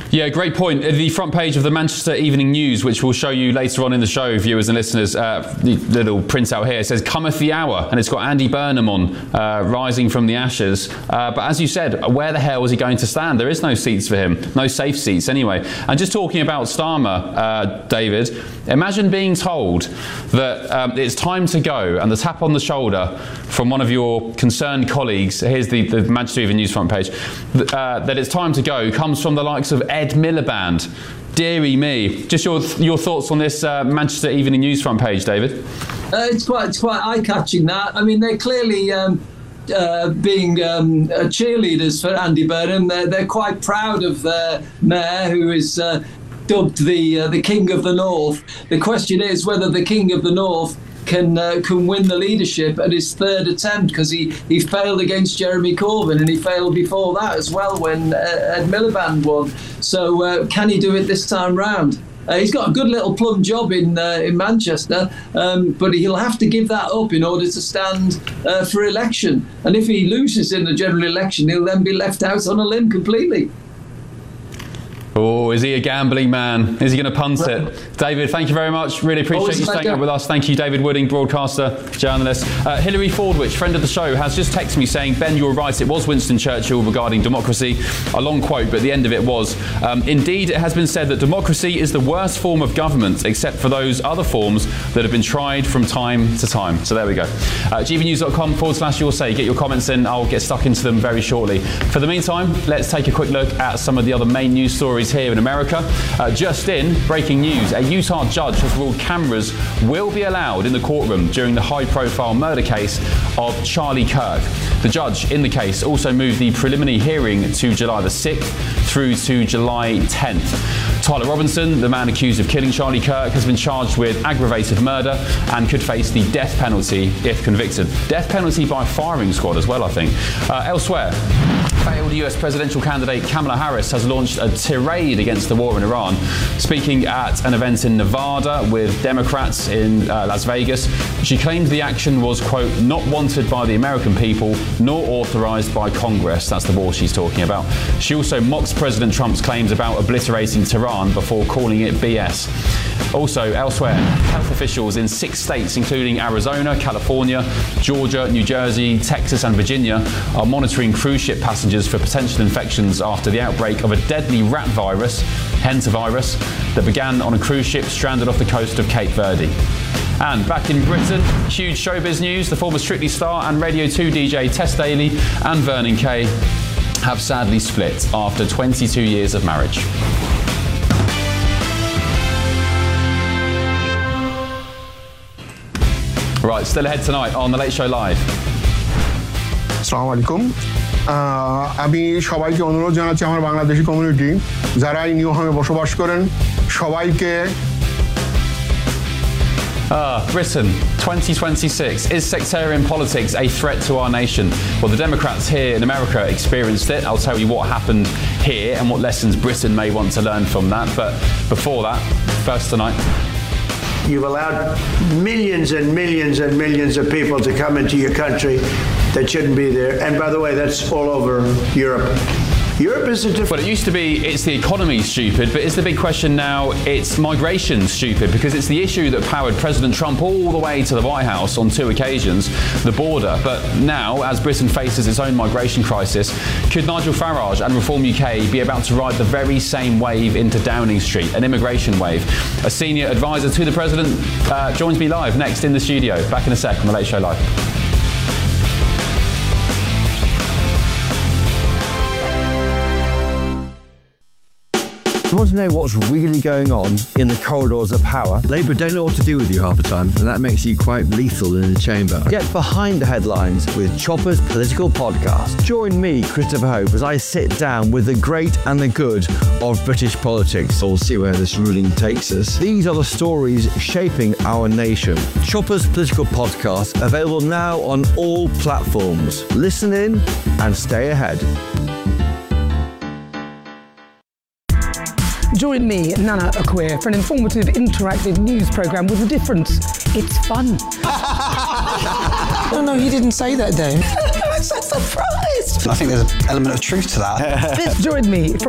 Yeah, great point. The front page of the Manchester Evening News, which we'll show you later on in the show, viewers and listeners, the little printout here says, "Cometh the hour," and it's got Andy Burnham on, rising from the ashes. But as you said, where the hell is he going to stand? There is no seats for him, no safe seats anyway. And just talking about Starmer, David, imagine being told that it's time to go, and the tap on the shoulder from one of your concerned colleagues, here's the Manchester Evening News front page, that it's time to go, comes from the likes of Ed Miliband. Deary me. Just your thoughts on this Manchester Evening News front page, David? It's quite eye-catching, that. I mean, they're clearly being cheerleaders for Andy Burnham. They're quite proud of their mayor, who is dubbed the King of the North. The question is whether the King of the North can win the leadership at his third attempt, because he failed against Jeremy Corbyn, and he failed before that as well when Ed Miliband won. So can he do it this time round? He's got a good little plum job in Manchester, but he'll have to give that up in order to stand for election. And if he loses in the general election, he'll then be left out on a limb completely. Oh, is he a gambling man? Is he going to punt it? David, thank you very much. Really appreciate you staying up with us. Thank you, David Wooding, broadcaster, journalist. Hilary Fordwich, friend of the show, has just texted me saying, "Ben, you're right. It was Winston Churchill regarding democracy." A long quote, but the end of it was, "Indeed, it has been said that democracy is the worst form of government, except for those other forms that have been tried from time to time." So there we go. gbnews.com/your say. Get your comments in. I'll get stuck into them very shortly. For the meantime, let's take a quick look at some of the other main news stories here in America. Just in, breaking news, a Utah judge has ruled cameras will be allowed in the courtroom during the high-profile murder case of Charlie Kirk. The judge in the case also moved the preliminary hearing to July the 6th through to July 10th. Tyler Robinson, the man accused of killing Charlie Kirk, has been charged with aggravated murder and could face the death penalty if convicted. Death penalty by firing squad as well, I think. Elsewhere, failed US presidential candidate Kamala Harris has launched a tirade against the war in Iran. Speaking at an event in Nevada with Democrats in Las Vegas, she claimed the action was, quote, "not wanted by the American people, nor authorized by Congress." That's the war she's talking about. She also mocks President Trump's claims about obliterating Tehran before calling it BS. Also, elsewhere, health officials in 6 states, including Arizona, California, Georgia, New Jersey, Texas and Virginia, are monitoring cruise ship passengers for potential infections after the outbreak of a deadly rat virus, hantavirus, that began on a cruise ship stranded off the coast of Cape Verde. And back in Britain, huge showbiz news. The former Strictly star and Radio 2 DJ Tess Daly and Vernon Kay have sadly split after 22 years of marriage. Right, still ahead tonight on The Late Show Live. আসসালামু আলাইকুম আমি সবাইকে অনুরোধ জানাচ্ছি আমার Bangladeshi community যারা এই new হোমে বসবাস করেন সবাইকে Britain, 2026. Is sectarian politics a threat to our nation? Well, the Democrats here in America experienced it. I'll tell you what happened here and what lessons Britain may want to learn from that. But before that, first tonight. You've allowed millions and millions and millions of people to come into your country that shouldn't be there. And by the way, that's all over Europe. Europe is a different... Well, it used to be it's the economy stupid, but is the big question now it's migration stupid? Because it's the issue that powered President Trump all the way to the White House on 2 occasions, the border. But now, as Britain faces its own migration crisis, could Nigel Farage and Reform UK be about to ride the very same wave into Downing Street, an immigration wave? A senior advisor to the President joins me live next in the studio. Back in a sec on The Late Show Live. You want to know what's really going on in the corridors of power? Labour don't know what to do with you half the time, and that makes you quite lethal in the chamber. Get behind the headlines with Chopper's Political Podcast. Join me, Christopher Hope, as I sit down with the great and the good of British politics. We'll see where this ruling takes us. These are the stories shaping our nation. Chopper's Political Podcast, available now on all platforms. Listen in and stay ahead. Join me, Nana Acquia, for an informative, interactive news programme with a difference. It's fun. No, he didn't say that, Dave. I'm so surprised. I think there's an element of truth to that. Join me for